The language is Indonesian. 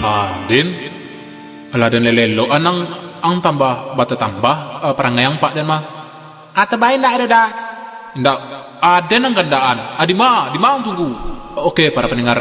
Din, ala dan lelelo anang ang tambah bata tambah perangayang pak dan mah. Atau baik ndak ada dah. Ndak ada nang gandaan. Di mana ang tunggu. Oke, para pendengar